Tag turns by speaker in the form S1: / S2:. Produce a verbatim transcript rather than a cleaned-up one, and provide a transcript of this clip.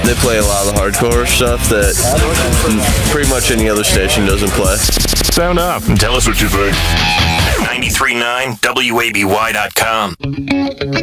S1: they play a lot of the hardcore stuff that pretty much any other station doesn't play.
S2: Sound up and tell us what you think.
S3: ninety-three point nine W A B Y dot com.